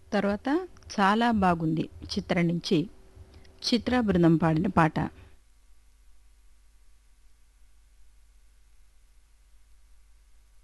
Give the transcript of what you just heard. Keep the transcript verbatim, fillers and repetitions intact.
తర్వాత చాలా బాగుంది చిత్రం నుంచి చిత్ర బృందం పాడిన పాట